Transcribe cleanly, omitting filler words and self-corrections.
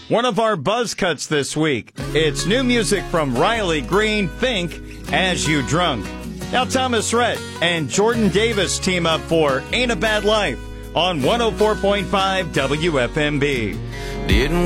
One of our buzz cuts this week. It's new music from Riley Green, Think, As You Drunk. Now Thomas Rhett and Jordan Davis team up for Ain't a Bad Life on 104.5 WFMB. Didn't